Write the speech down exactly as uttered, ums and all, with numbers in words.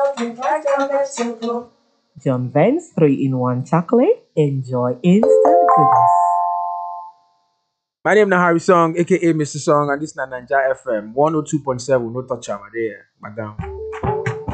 John Vance three in one chocolate. Enjoy instant goodness. My name is Harry Song, aka Mister Song, and this is Nanja F M one oh two point seven. No touch, my dear, madam.